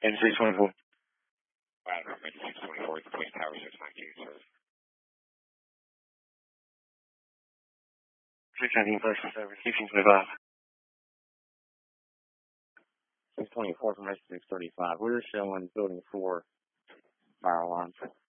And 624. Wow, 624 is the police tower 619, sir. 619 first service, 1625. 624 from 635. We're showing building 4 fire alarm.